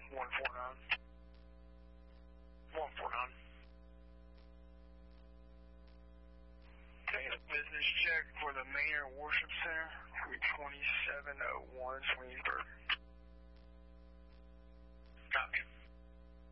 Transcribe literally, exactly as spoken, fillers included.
one four nine. one four nine. Taking a business check for the Manor Worship Center, twenty-seven oh one twenty-third.